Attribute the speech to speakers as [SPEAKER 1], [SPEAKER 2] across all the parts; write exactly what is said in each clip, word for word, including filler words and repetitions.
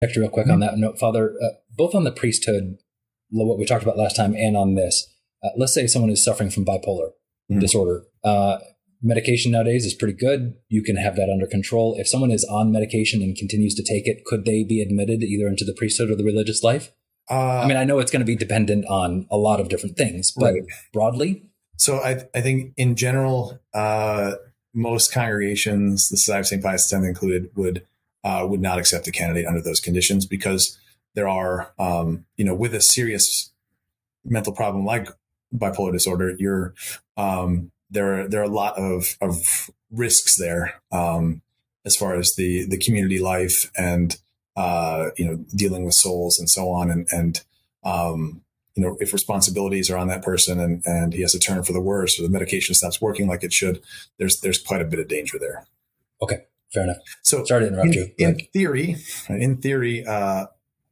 [SPEAKER 1] Real quick on that note, Father, uh, both on the priesthood, what we talked about last time, and on this, uh, let's say someone is suffering from bipolar mm-hmm. disorder. Uh, medication nowadays is pretty good. You can have that under control. If someone is on medication and continues to take it, could they be admitted either into the priesthood or the religious life? Uh, I mean, I know it's going to be dependent on a lot of different things, but right. broadly?
[SPEAKER 2] So I, I think in general, uh, most congregations, the Society of Saint Pius X included, would uh, would not accept a candidate under those conditions, because there are, um, you know, with a serious mental problem like bipolar disorder, you're um, there are there are a lot of of risks there um, as far as the the community life and uh, you know, dealing with souls and so on, and and um, you know, if responsibilities are on that person and and he has to turn for the worse, or the medication stops working like it should, there's there's quite a bit of danger there.
[SPEAKER 1] Okay, fair enough.
[SPEAKER 2] So
[SPEAKER 1] sorry to interrupt
[SPEAKER 2] in,
[SPEAKER 1] you.
[SPEAKER 2] In theory, in theory, uh,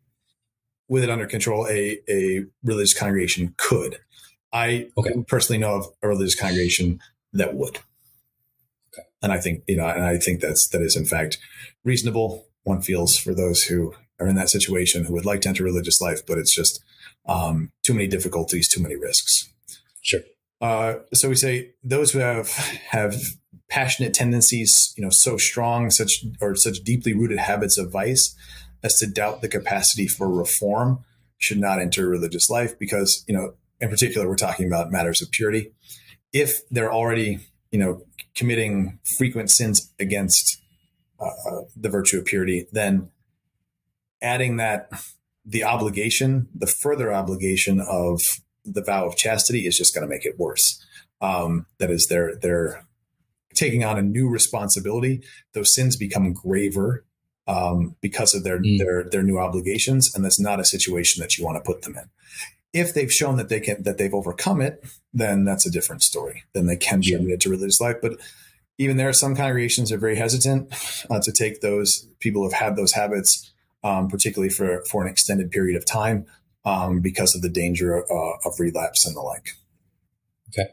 [SPEAKER 2] with it under control, a a religious congregation could. I okay. personally know of a religious congregation that would, okay. and I think you know, and I think that's that is in fact reasonable. One feels for those who are in that situation who would like to enter religious life, but it's just um, too many difficulties, too many risks.
[SPEAKER 1] Sure.
[SPEAKER 2] Uh, so we say those who have have passionate tendencies, you know, so strong, such or such deeply rooted habits of vice as to doubt the capacity for reform should not enter religious life, because, you know, in particular, we're talking about matters of purity. If they're already, you know, committing frequent sins against uh, the virtue of purity, then adding that, the obligation, the further obligation of the vow of chastity is just going to make it worse. Um, that is, they're they're taking on a new responsibility. Those sins become graver um, because of their mm. their their new obligations, and that's not a situation that you want to put them in. If they've shown that they can that they've overcome it, then that's a different story. Then they can be sure. admitted to religious life. But even there, some congregations are very hesitant uh, to take those people who've had those habits, um, particularly for for an extended period of time, um, because of the danger uh, of relapse and the like.
[SPEAKER 1] Okay.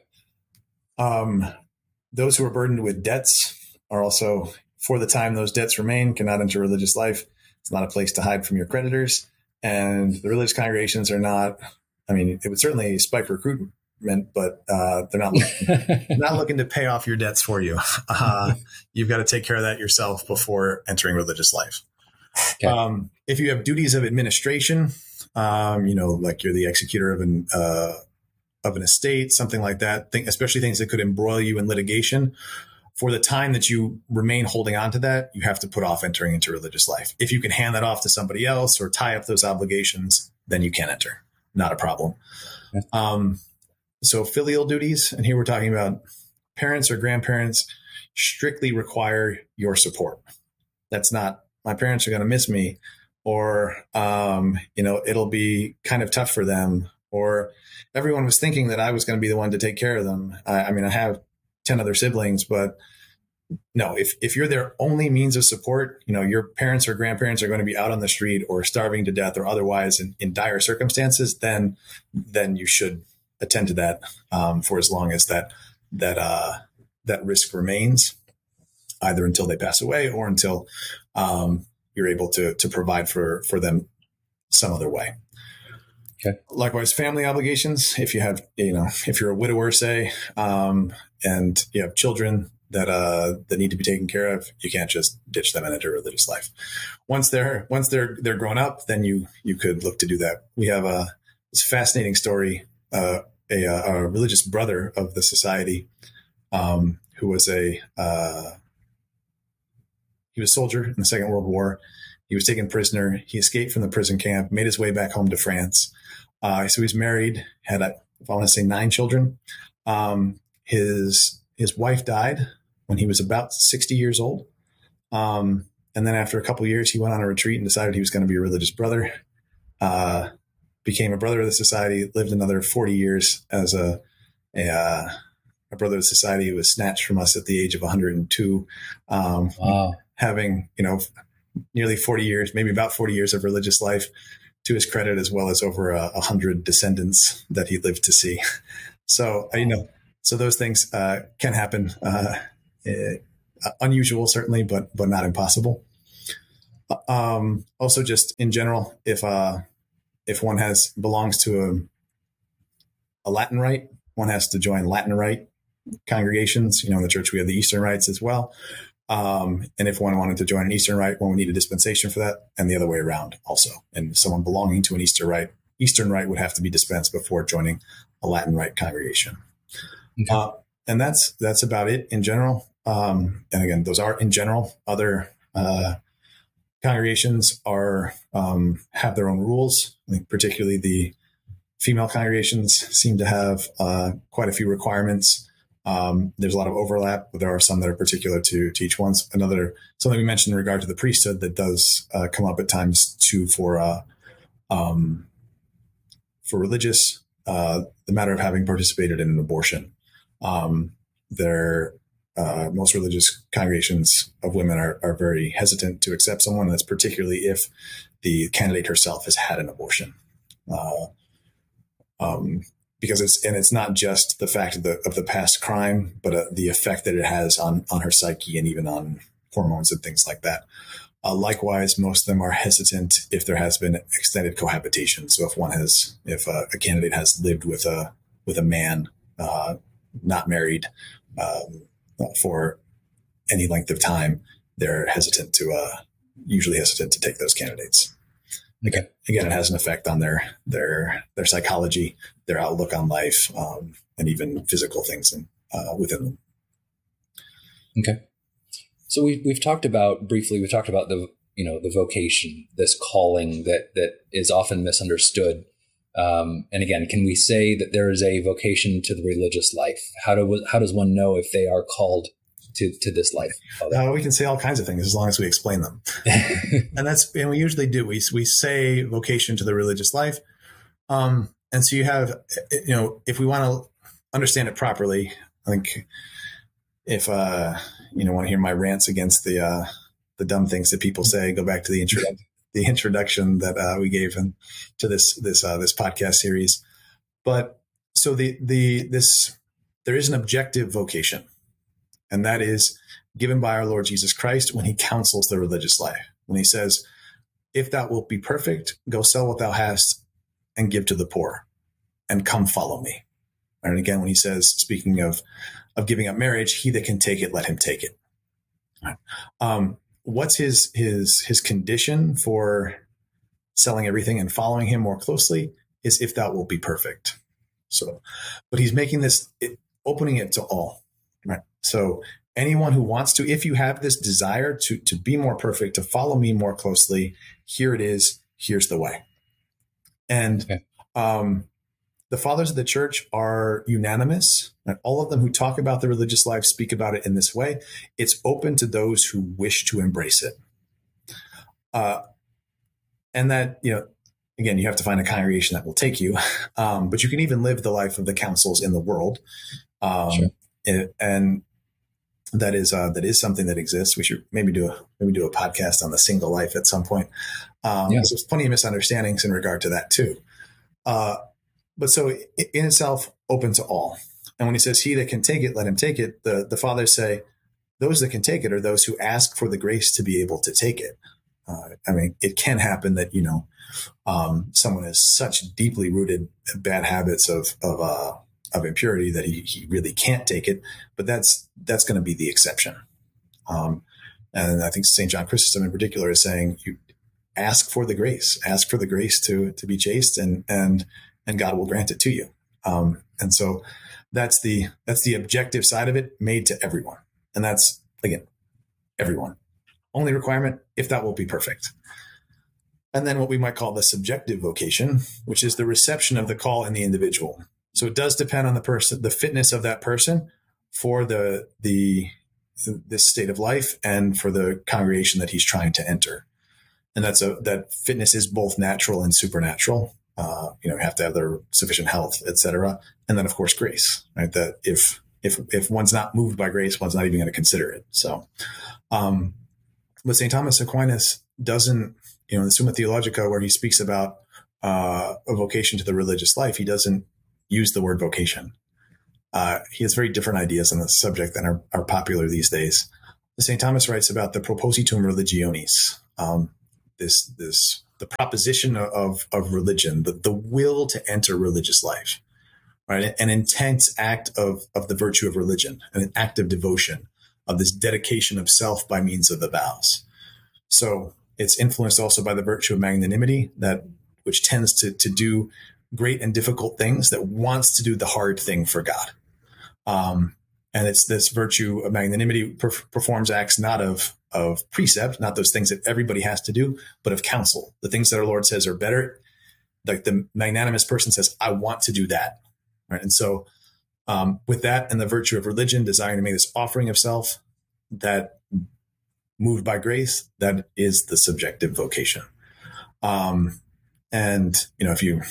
[SPEAKER 2] Um, those who are burdened with debts are also, for the time those debts remain, cannot enter religious life. It's not a place to hide from your creditors. And the religious congregations are not, I mean, it would certainly spike recruitment, but uh, they're not looking, not looking to pay off your debts for you. Uh, you've got to take care of that yourself before entering religious life. Okay. Um, if you have duties of administration, um, you know, like you're the executor of an uh, of an estate, something like that, think, especially things that could embroil you in litigation, for the time that you remain holding on to that, you have to put off entering into religious life. If you can hand that off to somebody else or tie up those obligations, then you can enter. Not a problem. Okay. Um, so filial duties, and here we're talking about parents or grandparents strictly require your support. That's not, my parents are going to miss me, or, um, you know, it'll be kind of tough for them, or everyone was thinking that I was going to be the one to take care of them. I, I mean, I have ten other siblings, but no, if, if you're their only means of support, you know, your parents or grandparents are going to be out on the street or starving to death or otherwise in, in dire circumstances, then, then you should attend to that, um, for as long as that, that, uh, that risk remains, either until they pass away or until, um, you're able to, to provide for, for them some other way.
[SPEAKER 1] Okay.
[SPEAKER 2] Likewise, family obligations. If you have, you know, if you're a widower, say, um, and you have children that uh, that need to be taken care of, you can't just ditch them and enter religious life. Once they're once they're they're grown up, then you you could look to do that. We have a this fascinating story. Uh, a, a religious brother of the society, um, who was a uh, he was a soldier in the Second World War. He was taken prisoner. He escaped from the prison camp, made his way back home to France. Uh, so he's married, had, a, if I want to say, nine children. Um, his his wife died when he was about sixty years old. Um, and then after a couple of years, he went on a retreat and decided he was going to be a religious brother. Uh, became a brother of the society, lived another forty years as a a, uh, a brother of the society who was snatched from us at the age of one hundred two. Um,
[SPEAKER 1] wow.
[SPEAKER 2] Having, you know, nearly forty years, maybe about forty years of religious life to his credit, as well as over a, a hundred descendants that he lived to see. So, you know, so those things uh, can happen. Uh, uh, unusual, certainly, but but not impossible. Um, also, just in general, if uh, if one has belongs to a, a Latin rite, one has to join Latin rite congregations. You know, in the church we have the Eastern rites as well. Um, and if one wanted to join an Eastern rite, one would need a dispensation for that, and the other way around also. And someone belonging to an Eastern rite, Eastern rite would have to be dispensed before joining a Latin rite congregation. Okay. Uh, and that's that's about it in general. Um, and again, those are in general. Other uh, congregations are um, have their own rules. I think particularly the female congregations seem to have uh, quite a few requirements. Um, there's a lot of overlap, but there are some that are particular to, to each one. Another, something we mentioned in regard to the priesthood that does uh, come up at times too for, uh, um, for religious, uh, the matter of having participated in an abortion. Um, there, uh, most religious congregations of women are, are very hesitant to accept someone. That's particularly if the candidate herself has had an abortion. Uh, um, Because it's and it's not just the fact of the of the past crime, but uh, the effect that it has on on her psyche and even on hormones and things like that. Uh, likewise, most of them are hesitant if there has been extended cohabitation. So if one has, if a, a candidate has lived with a with a man, uh, not married, um, for any length of time, they're hesitant to uh, usually hesitant to take those candidates. Again, again, it has an effect on their their their psychology, their outlook on life, um, and even physical things in, uh, within them.
[SPEAKER 1] Okay, so we've we've talked about briefly. We talked about the you know the vocation, this calling that that is often misunderstood. Um, and again, can we say that there is a vocation to the religious life? How do how does one know if they are called to to this life?
[SPEAKER 2] Uh, we can say all kinds of things as long as we explain them. And that's, and we usually do. We, we say vocation to the religious life. Um, and so you have, you know, if we want to understand it properly, I think if, uh, you know, want to hear my rants against the, uh, the dumb things that people say, go back to the intro, the introduction that, uh, we gave in, to this, this, uh, this podcast series. But so the, the, this, there is an objective vocation. And that is given by our Lord Jesus Christ when he counsels the religious life. When he says, if thou wilt be perfect, go sell what thou hast and give to the poor and come follow me. And again, when he says, speaking of, of giving up marriage, he that can take it, let him take it. Um, what's his, his, his condition for selling everything and following him more closely is if thou wilt be perfect. So, but he's making this, it, opening it to all. Right. So anyone who wants to, if you have this desire to, to be more perfect, to follow me more closely, here it is. Here's the way. And okay. um, the fathers of the church are unanimous. And all of them who talk about the religious life speak about it in this way. It's open to those who wish to embrace it. Uh, and that, you know, again, you have to find a congregation that will take you. Um, but you can even live the life of the councils in the world. Um, sure. And that is uh, that is something that exists. We should maybe do a maybe do a podcast on the single life at some point. Um, yes. There's plenty of misunderstandings in regard to that too. Uh, but so in itself, open to all. And when he says, "He that can take it, let him take it," the the fathers say, those that can take it are those who ask for the grace to be able to take it. Uh, I mean, it can happen that you know um, someone has such deeply rooted bad habits of of uh, of impurity that he, he really can't take it, but that's, that's going to be the exception. Um, and I think Saint John Chrysostom in particular is saying, you ask for the grace, ask for the grace to, to be chaste and, and, and God will grant it to you. Um, and so that's the, that's the objective side of it made to everyone. And that's again, everyone. Only requirement, if that will be perfect. And then what we might call the subjective vocation, which is the reception of the call in the individual. So it does depend on the person, the fitness of that person for the, the, this state of life and for the congregation that he's trying to enter. And that's a, that fitness is both natural and supernatural. Uh, you know, you have to have their sufficient health, et cetera. And then of course, grace, right? That if, if, if one's not moved by grace, one's not even going to consider it. So, um, but Saint Thomas Aquinas doesn't, you know, in the Summa Theologica, where he speaks about, uh, a vocation to the religious life, he doesn't use the word vocation. Uh, he has very different ideas on the subject than are, are popular these days. Saint Thomas writes about the propositum religionis, um, this this the proposition of of religion, the, the will to enter religious life, right? An intense act of of the virtue of religion, an act of devotion, of this dedication of self by means of the vows. So it's influenced also by the virtue of magnanimity, that which tends to to do great and difficult things, that wants to do the hard thing for God. Um, and it's this virtue of magnanimity per- performs acts not of of precept, not those things that everybody has to do, but of counsel. The things that our Lord says are better. Like the magnanimous person says, I want to do that. Right. And so um, with that and the virtue of religion, desiring to make this offering of self, that moved by grace, that is the subjective vocation. Um, and, you know, if you,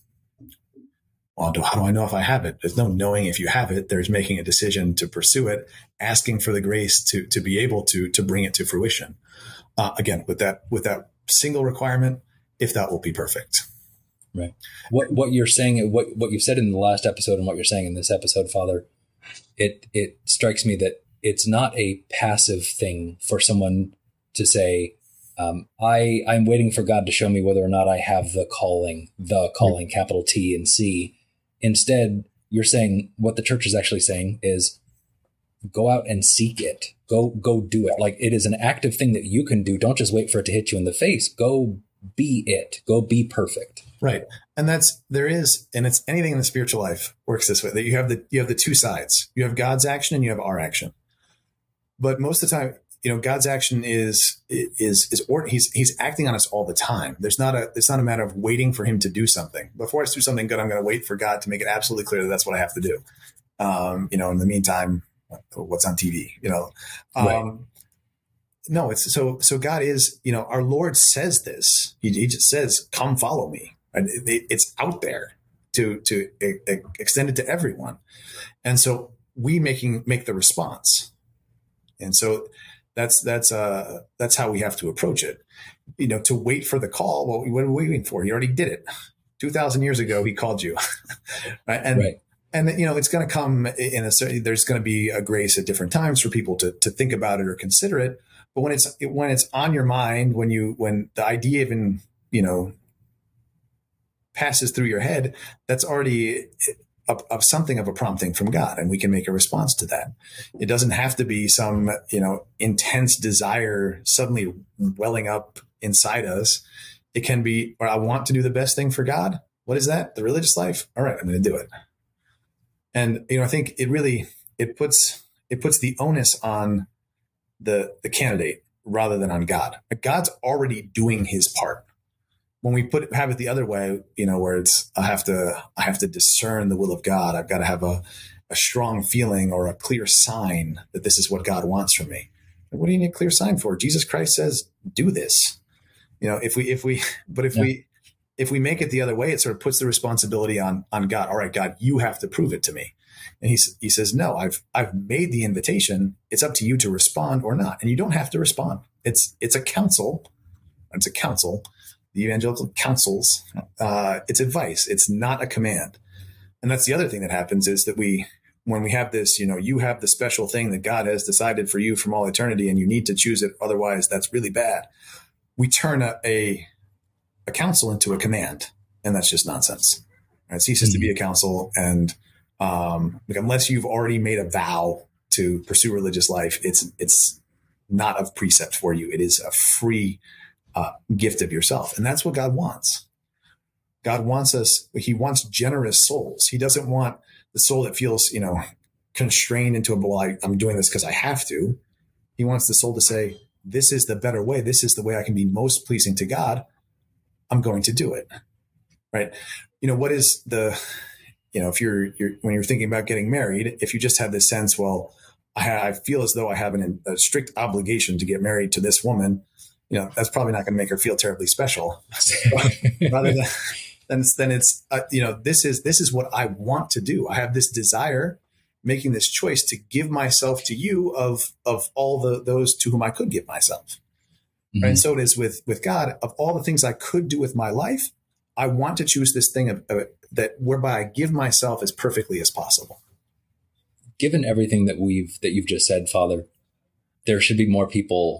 [SPEAKER 2] well, how do I know if I have it? There's no knowing if you have it. There's making a decision to pursue it, asking for the grace to to be able to to bring it to fruition. Uh, again, with that with that single requirement, if that will be perfect.
[SPEAKER 1] Right. What what you're saying, what what you said in the last episode, and what you're saying in this episode, Father, it it strikes me that it's not a passive thing for someone to say, um, I I'm waiting for God to show me whether or not I have the calling, the calling, capital T and C. Instead, you're saying what the church is actually saying is go out and seek it. Go, go do it. Like it is an active thing that you can do. Don't just wait for it to hit you in the face. Go be it. Go be perfect.
[SPEAKER 2] Right. And that's, there is, and it's anything in the spiritual life works this way, that you have the, you have the two sides. You have God's action and you have our action. But most of the time, you know, God's action is, is, is, or he's, he's acting on us all the time. There's not a, it's not a matter of waiting for him to do something. Before I do something good, I'm going to wait for God to make it absolutely clear that that's what I have to do. Um, you know, in the meantime, what's on T V, you know? Um, right. No, it's so, so God is, you know, our Lord says this, he, he just says, come follow me. And it, it's out there to, to e- extend it to everyone. And so we making, make the response. And so That's that's uh that's how we have to approach it. You know, to wait for the call. Well, what are we waiting for? He already did it. Two thousand years ago, he called you, right? And
[SPEAKER 1] right.
[SPEAKER 2] and you know, it's going to come in a certain. There's going to be a grace at different times for people to to think about it or consider it. But when it's when it's on your mind, when you when the idea even you know passes through your head, that's already Of, of something of a prompting from God, and we can make a response to that. It doesn't have to be some, you know, intense desire suddenly welling up inside us. It can be, or I want to do the best thing for God. What is that? The religious life? All right, I'm going to do it. And, you know, I think it really, it puts, it puts the onus on the, the candidate rather than on God. God's already doing his part. When we put have it the other way, you know, where it's I have to I have to discern the will of God. I've got to have a, a strong feeling or a clear sign that this is what God wants from me. And what do you need a clear sign for? Jesus Christ says, do this. You know, if we if we but if yeah. we if we make it the other way, it sort of puts the responsibility on on God. All right, God, you have to prove it to me. And he he says, no, I've I've made the invitation. It's up to you to respond or not. And you don't have to respond. It's it's a counsel. It's a counsel. The evangelical counsels, uh, it's advice. It's not a command. And that's the other thing that happens is that we, when we have this, you know, you have the special thing that God has decided for you from all eternity and you need to choose it. Otherwise that's really bad. We turn a, a, a counsel into a command, and that's just nonsense. Right? It ceases mm-hmm. to be a counsel. And um, like, unless you've already made a vow to pursue religious life, it's, it's not of precept for you. It is a free Uh, gift of yourself. And that's what God wants. God wants us, he wants generous souls. He doesn't want the soul that feels, you know, constrained into a, well, I, I'm doing this because I have to. He wants the soul to say, this is the better way. This is the way I can be most pleasing to God. I'm going to do it. Right. You know, what is the, you know, if you're, you're when you're thinking about getting married, if you just have this sense, well, I, ha- I feel as though I have an, a strict obligation to get married to this woman, you know, that's probably not going to make her feel terribly special. Rather than, then, then it's, uh, you know, this is, this is what I want to do. I have this desire, making this choice to give myself to you of, of all the, those to whom I could give myself. Mm-hmm. Right? And so it is with, with God. Of all the things I could do with my life, I want to choose this thing of, uh, that whereby I give myself as perfectly as possible.
[SPEAKER 1] Given everything that we've, that you've just said, Father, there should be more people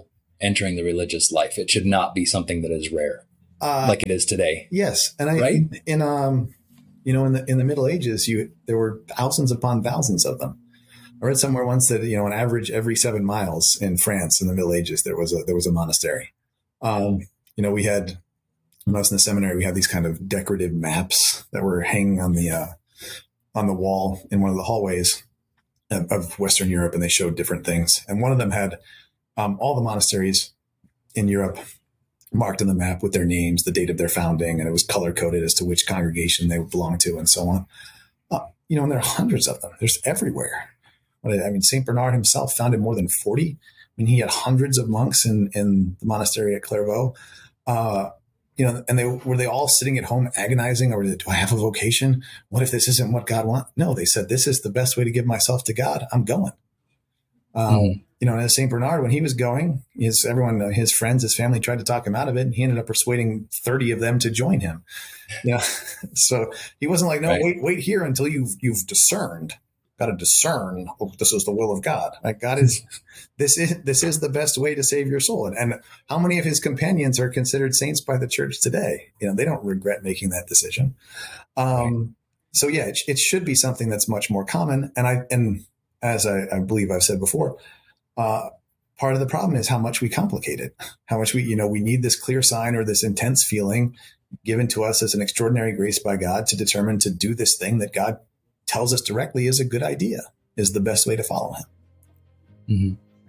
[SPEAKER 1] entering the religious life. It should not be something that is rare, uh, like it is today.
[SPEAKER 2] Yes, and I
[SPEAKER 1] right?
[SPEAKER 2] in um, you know, in the in the Middle Ages, you there were thousands upon thousands of them. I read somewhere once that, you know, on average, every seven miles in France in the Middle Ages, there was a there was a monastery. Um, you know, we had when I was in the seminary, we had these kind of decorative maps that were hanging on the uh, on the wall in one of the hallways of, of Western Europe, and they showed different things. And one of them had um, all the monasteries in Europe marked on the map with their names, the date of their founding, and it was color coded as to which congregation they belonged to, and so on. Uh, you know, and there are hundreds of them. There's everywhere. I mean, Saint Bernard himself founded more than forty. I mean, he had hundreds of monks in, in the monastery at Clairvaux. Uh, you know, and they were they all sitting at home agonizing over, do I have a vocation? What if this isn't what God wants? No, they said, this is the best way to give myself to God. I'm going. Um, mm. You know, and as Saint Bernard, when he was going, his everyone, his friends, his family tried to talk him out of it, and he ended up persuading thirty of them to join him. Yeah, so he wasn't like, no, right. wait, wait here until you've you've discerned. Got to discern, oh, this is the will of God. Like God is, this is this is the best way to save your soul. And, and how many of his companions are considered saints by the church today? You know, they don't regret making that decision. Um, right. So yeah, it, it should be something that's much more common. And I and as I, I believe I've said before, uh, part of the problem is how much we complicate it. How much we, you know, we need this clear sign or this intense feeling given to us as an extraordinary grace by God to determine to do this thing that God tells us directly is a good idea, is the best way to follow him.
[SPEAKER 1] Mm-hmm.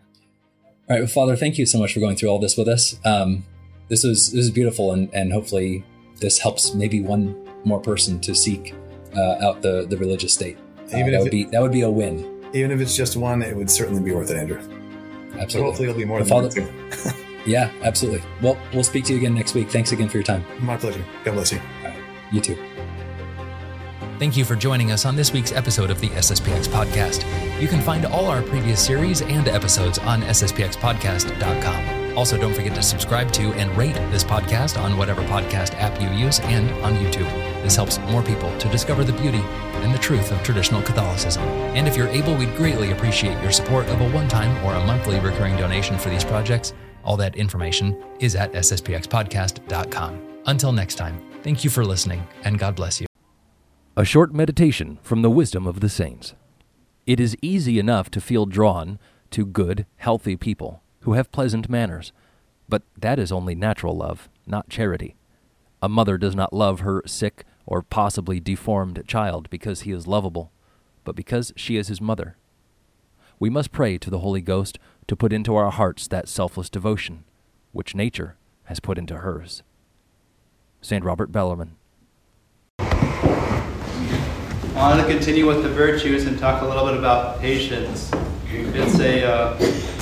[SPEAKER 1] All right. Well, Father, thank you so much for going through all this with us. Um, this was, this is beautiful. And, and hopefully this helps maybe one more person to seek uh, out the, the religious state. Uh, even that if would it, be, that would be a win.
[SPEAKER 2] Even if it's just one, it would certainly be worth it, Andrew.
[SPEAKER 1] Absolutely.
[SPEAKER 2] So hopefully it'll be more
[SPEAKER 1] well,
[SPEAKER 2] than
[SPEAKER 1] Father, two. Yeah, absolutely. Well, we'll speak to you again next week. Thanks again for your time.
[SPEAKER 2] My pleasure. God bless you.
[SPEAKER 1] All right. You too.
[SPEAKER 3] Thank you for joining us on this week's episode of the S S P X Podcast. You can find all our previous series and episodes on S S P X podcast dot com. Also, don't forget to subscribe to and rate this podcast on whatever podcast app you use and on YouTube. This helps more people to discover the beauty and the truth of traditional Catholicism. And if you're able, we'd greatly appreciate your support of a one-time or a monthly recurring donation for these projects. All that information is at S S P X podcast dot com. Until next time, thank you for listening, and God bless you.
[SPEAKER 4] A short meditation from the wisdom of the saints. It is easy enough to feel drawn to good, healthy people who have pleasant manners, but that is only natural love, not charity. A mother does not love her sick or possibly deformed child because he is lovable, but because she is his mother. We must pray to the Holy Ghost to put into our hearts that selfless devotion, which nature has put into hers. Saint Robert Bellarmine.
[SPEAKER 5] I want to continue with the virtues and talk a little bit about patience. It's a uh,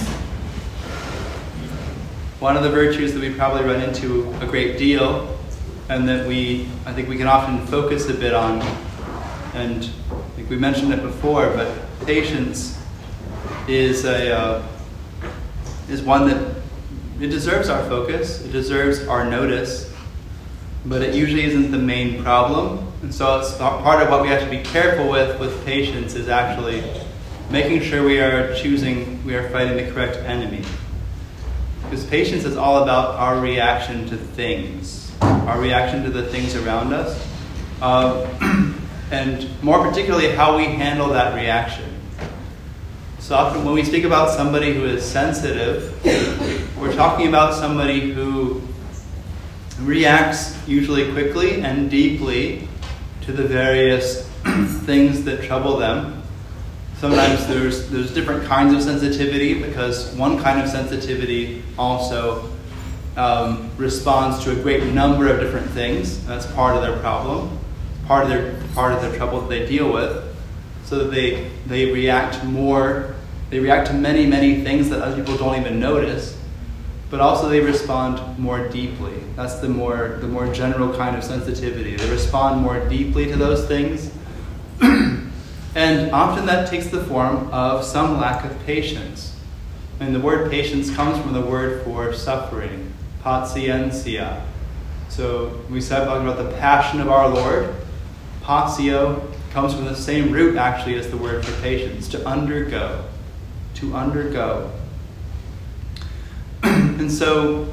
[SPEAKER 5] one of the virtues that we probably run into a great deal, and that we I think we can often focus a bit on. And I think we mentioned it before, but patience is a uh, is one that it deserves our focus. It deserves our notice, but it usually isn't the main problem. And so it's part of what we have to be careful with with patience is actually making sure we are choosing, we are fighting the correct enemy. Because patience is all about our reaction to things, our reaction to the things around us, uh, and more particularly how we handle that reaction. So often when we speak about somebody who is sensitive, we're talking about somebody who reacts usually quickly and deeply to the various things that trouble them. Sometimes there's there's different kinds of sensitivity, because one kind of sensitivity also um, responds to a great number of different things. That's part of their problem, part of their part of their trouble that they deal with, so that they they react more. They react to many many things that other people don't even notice. But also they respond more deeply. That's the more the more general kind of sensitivity. They respond more deeply to those things. And often that takes the form of some lack of patience. And the word patience comes from the word for suffering, patientia. So we said talking about the passion of our Lord. Patio comes from the same root actually as the word for patience, to undergo. To undergo. and so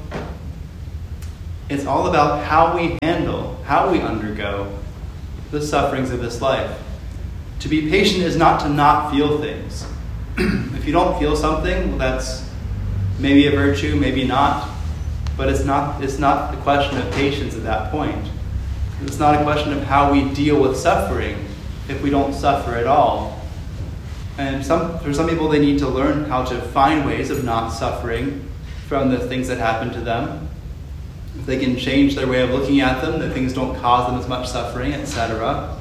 [SPEAKER 5] it's all about how we handle, how we undergo the sufferings of this life. To be patient is not to not feel things. If you don't feel something, well, that's maybe a virtue, maybe not. But it's not, it's not a question of patience at that point. It's not a question of how we deal with suffering if we don't suffer at all. And some, for some people, they need to learn how to find ways of not suffering from the things that happen to them. If they can change their way of looking at them, that things don't cause them as much suffering, et cetera.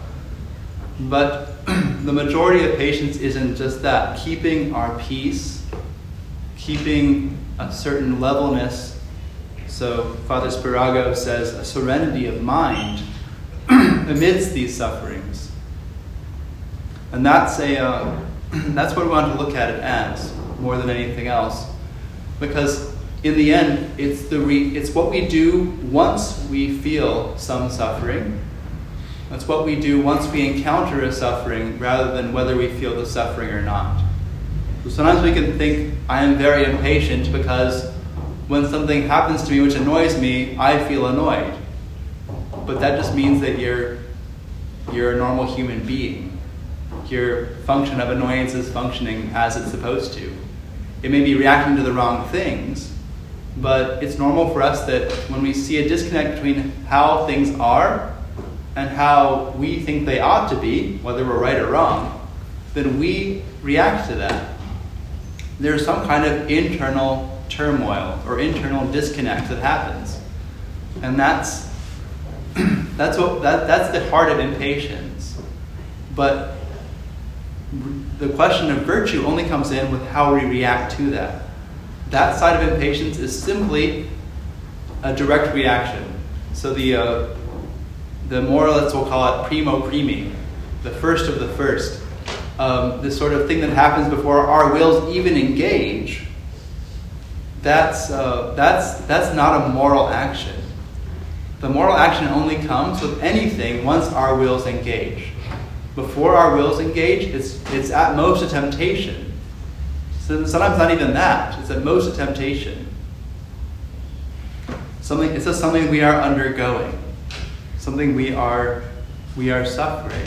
[SPEAKER 5] But the majority of patience isn't just that. Keeping our peace, keeping a certain levelness. So Father Spirago says a serenity of mind amidst these sufferings. And that's a uh, that's what we want to look at it as, more than anything else. Because in the end, it's the re- it's what we do once we feel some suffering. That's what we do once we encounter a suffering, rather than whether we feel the suffering or not. So sometimes we can think, I am very impatient because when something happens to me which annoys me, I feel annoyed. But that just means that you're you're a normal human being. Your function of annoyance is functioning as it's supposed to. It may be reacting to the wrong things, but it's normal for us that when we see a disconnect between how things are and how we think they ought to be, whether we're right or wrong, then we react to that. There's some kind of internal turmoil or internal disconnect that happens. And that's that's what that, that's the heart of impatience. But the question of virtue only comes in with how we react to that. That side of impatience is simply a direct reaction. So the uh, the moralists will call it primo primi, the first of the first. Um, this sort of thing that happens before our wills even engage. That's uh, that's that's not a moral action. The moral action only comes with anything once our wills engage. Before our wills engage, it's it's at most a temptation. So sometimes not even that. It's at most a temptation. Something it's just something we are undergoing. Something we are we are suffering.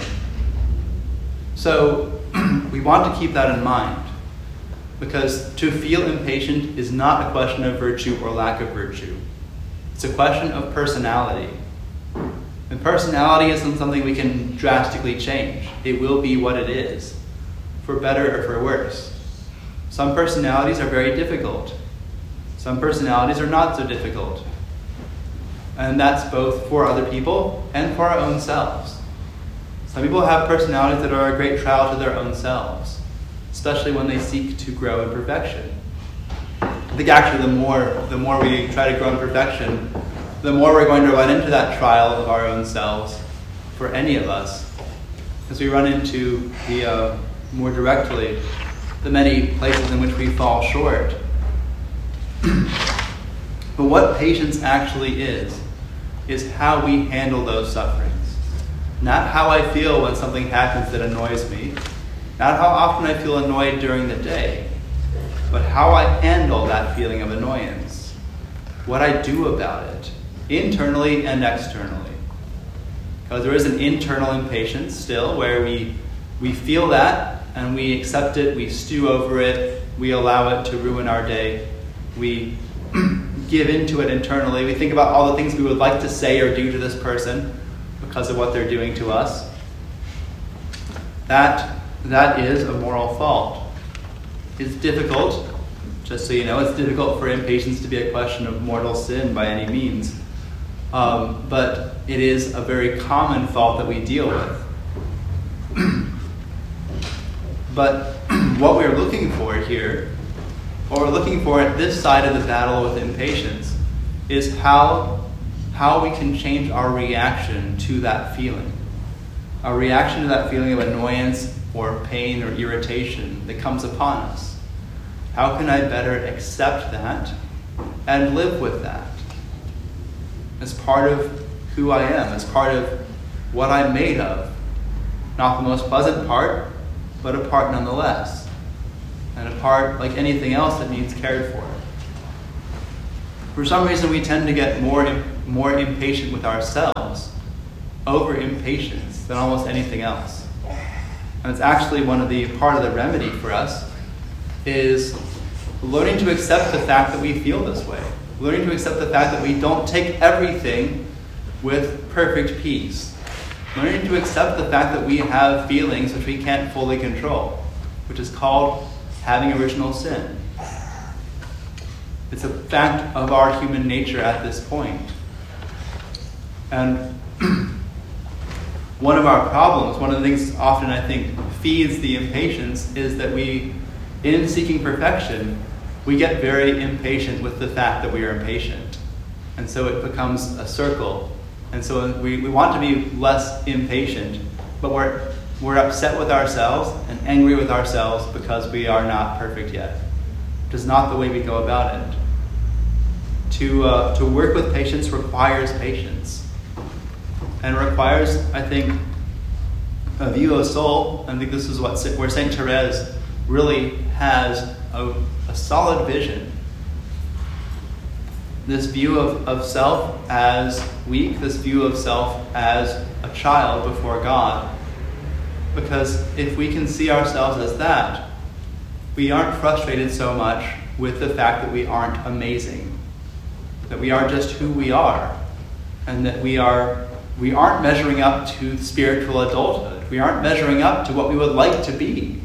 [SPEAKER 5] So we want to keep that in mind. Because to feel impatient is not a question of virtue or lack of virtue. It's a question of personality. And personality isn't something we can drastically change. It will be what it is, for better or for worse. Some personalities are very difficult. Some personalities are not so difficult. And that's both for other people and for our own selves. Some people have personalities that are a great trial to their own selves, especially when they seek to grow in perfection. I think actually the more the more we try to grow in perfection, the more we're going to run into that trial of our own selves for any of us. As we run into the uh, more directly the many places in which we fall short. But what patience actually is, is how we handle those sufferings. Not how I feel when something happens that annoys me, not how often I feel annoyed during the day, but how I handle that feeling of annoyance, what I do about it, internally and externally. Because there is an internal impatience still where we we feel that and we accept it, we stew over it, we allow it to ruin our day, we give into it internally, we think about all the things we would like to say or do to this person because of what they're doing to us. That that is a moral fault. It's difficult, just so you know, it's difficult for impatience to be a question of mortal sin by any means. Um, but it is a very common fault that we deal with. But what we're looking for here, what we're looking for at this side of the battle with impatience, is how, how we can change our reaction to that feeling. Our reaction to that feeling of annoyance or pain or irritation that comes upon us. How can I better accept that and live with that? As part of who I am, as part of what I'm made of. Not the most pleasant part, but a part nonetheless. And a part like anything else that needs cared for. for some reason we tend to get more more impatient with ourselves, over impatience, than almost anything else. And it's actually one of the part of the remedy for us is learning to accept the fact that we feel this way. Learning to accept the fact that we don't take everything with perfect peace. Learning to accept the fact that we have feelings which we can't fully control, which is called having original sin. It's a fact of our human nature at this point. And one of our problems, one of the things often I think feeds the impatience is that we, in seeking perfection, we get very impatient with the fact that we are impatient. And so it becomes a circle. And so we, we want to be less impatient, but we're, we're upset with ourselves and angry with ourselves because we are not perfect yet. Which is not the way we go about it. To, uh, to work with patience requires patience. And requires, I think, a view of soul. I think this is what where Saint Therese really has a, a solid vision. This view of, of self as weak, this view of self as a child before God. Because if we can see ourselves as that, we aren't frustrated so much with the fact that we aren't amazing. That we are just who we are. And that we are we aren't measuring up to spiritual adulthood. We aren't measuring up to what we would like to be.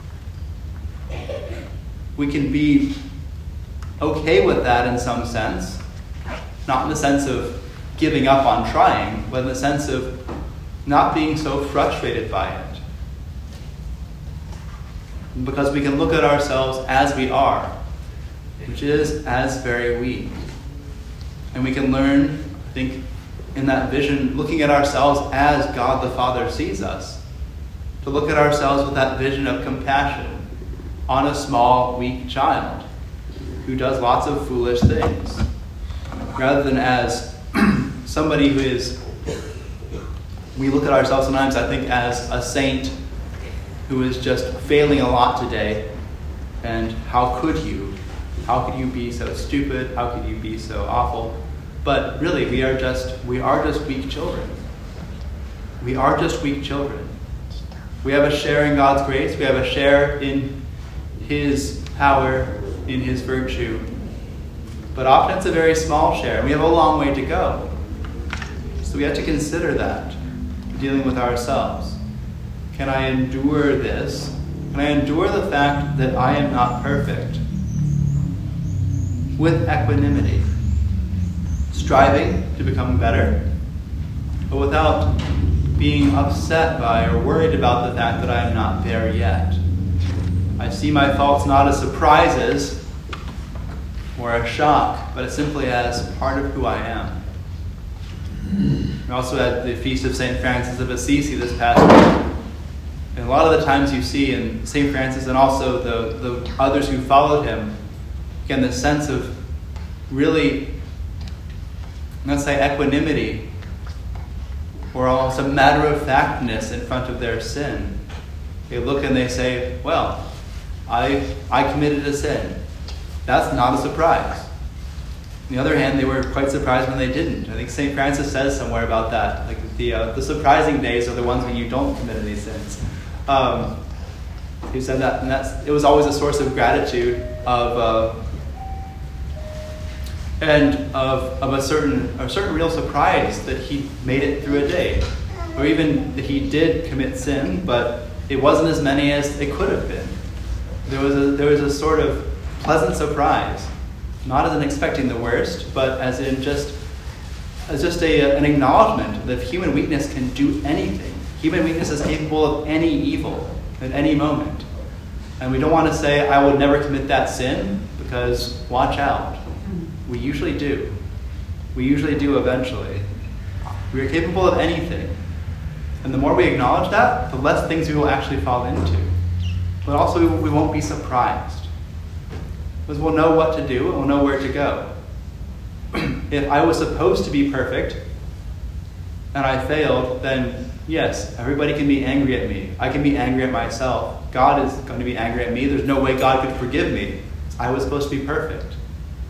[SPEAKER 5] We can be okay with that in some sense. Not in the sense of giving up on trying, but in the sense of not being so frustrated by it. Because we can look at ourselves as we are, which is as very weak. And we can learn, I think, in that vision, looking at ourselves as God the Father sees us. To look at ourselves with that vision of compassion on a small, weak child who does lots of foolish things. Rather than as somebody who is, we look at ourselves sometimes, I think, as a saint who is just failing a lot today. And how could you? How could you be so stupid? How could you be so awful? But really, we are just we are just weak children. We are just weak children. We have a share in God's grace. We have a share in His power, in His virtue. But often it's a very small share. We have a long way to go. So we have to consider that, dealing with ourselves. Can I endure this? Can I endure the fact that I am not perfect? With equanimity. Striving to become better, but without being upset by or worried about the fact that I am not there yet. I see my faults not as surprises or a shock, but simply as part of who I am. We also had the feast of Saint Francis of Assisi this past week. And a lot of the times you see in Saint Francis and also the, the others who followed him, again, this sense of really, let's say, equanimity, or almost a matter-of-factness in front of their sin. They look and they say, well, I I committed a sin. That's not a surprise. On the other hand, they were quite surprised when they didn't. I think Saint Francis says somewhere about that. Like the uh, the surprising days are the ones when you don't commit any sins. Um, he said that, and that's it was always a source of gratitude of uh, and of of a certain a certain real surprise that he made it through a day, or even that he did commit sin, but it wasn't as many as it could have been. There was a there was a sort of pleasant surprise. Not as in expecting the worst, but as in just as just a, an acknowledgement that human weakness can do anything. Human weakness is capable of any evil at any moment. And we don't want to say, I would never commit that sin, because watch out. We usually do. We usually do eventually. We are capable of anything. And the more we acknowledge that, the less things we will actually fall into. But also we won't be surprised. Because we'll know what to do and we'll know where to go. If I was supposed to be perfect and I failed, then yes, everybody can be angry at me. I can be angry at myself. God is going to be angry at me. There's no way God could forgive me. I was supposed to be perfect.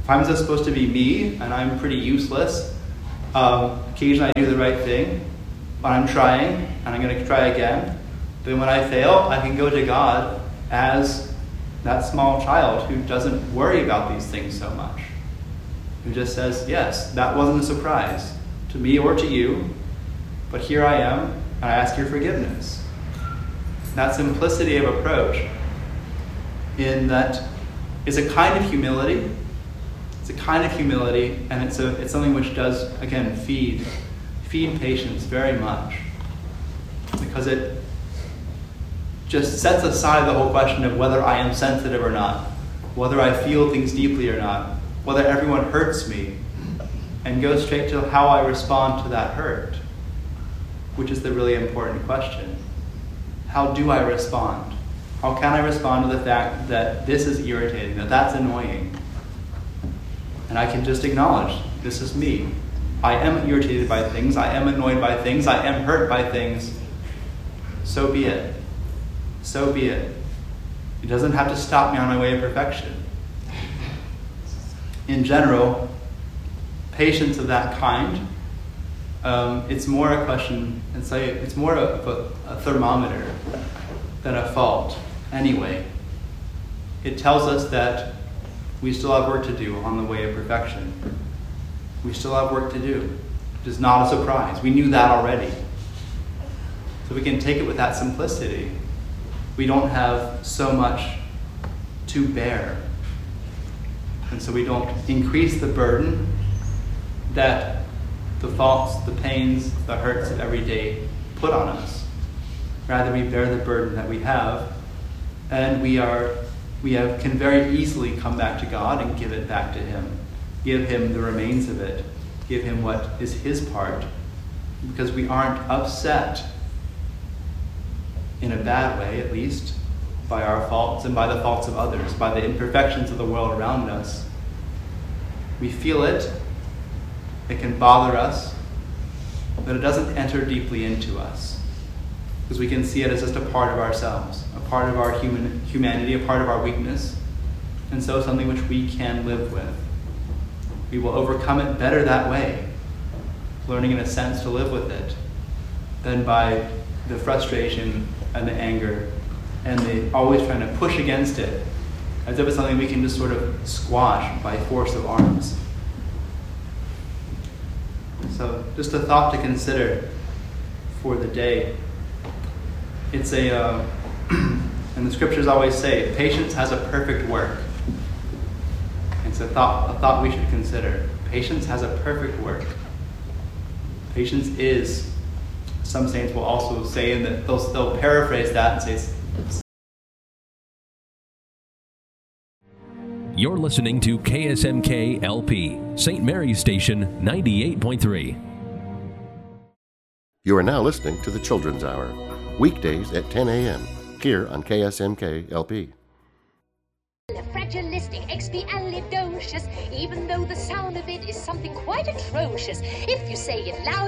[SPEAKER 5] If I'm just supposed to be me and I'm pretty useless, um, occasionally I do the right thing, but I'm trying and I'm going to try again, then when I fail, I can go to God as that small child who doesn't worry about these things so much, who just says, yes, that wasn't a surprise to me or to you, but here I am, and I ask your forgiveness. That simplicity of approach in that is a kind of humility. It's a kind of humility, and it's a it's something which does, again, feed feed patience very much, because it just sets aside the whole question of whether I am sensitive or not, whether I feel things deeply or not, whether everyone hurts me, and goes straight to how I respond to that hurt, which is the really important question. How do I respond? How can I respond to the fact that this is irritating, that that's annoying? And I can just acknowledge, this is me. I am irritated by things, I am annoyed by things, I am hurt by things. So be it. So be it. It doesn't have to stop me on my way of perfection. In general, patience of that kind, um, it's more a question, it's, like, it's more of a, a thermometer than a fault anyway. It tells us that we still have work to do on the way of perfection. We still have work to do. It is not a surprise. We knew that already. So we can take it with that simplicity. We don't have so much to bear. And so we don't increase the burden that the faults, the pains, the hurts of every day put on us. Rather, we bear the burden that we have, and we are we have can very easily come back to God and give it back to Him. Give Him the remains of it. Give Him what is His part, because we aren't upset, in a bad way at least, by our faults and by the faults of others, by the imperfections of the world around us. We feel it, it can bother us, but it doesn't enter deeply into us, because we can see it as just a part of ourselves, a part of our human humanity, a part of our weakness, and so something which we can live with. We will overcome it better that way, learning in a sense to live with it, than by the frustration and the anger and the always trying to push against it, as if it's something we can just sort of squash by force of arms. So just a thought to consider for the day. It's a, uh, and the scriptures always say, patience has a perfect work. It's a thought, a thought we should consider. Patience has a perfect work. Patience is, some saints will also say, and that they'll, they'll paraphrase that and say,
[SPEAKER 6] you're listening to K S M K L P, Saint Mary's Station, ninety-eight point three.
[SPEAKER 7] You are now listening to the Children's Hour, weekdays at ten a.m., here on K S M K L P.
[SPEAKER 8] Fragilistic, expialidocious, even though the sound of it is something quite atrocious. If you say it loud,